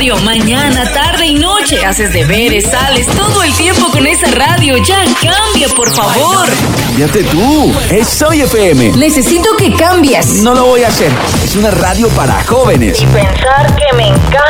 radio, mañana, tarde y noche. Haces deberes, sales todo el tiempo con esa radio. Ya cambia, por favor. Cámbiate tú. Es Soy FM. Necesito que cambies. No lo voy a hacer. Es una radio para jóvenes. Y pensar que me encanta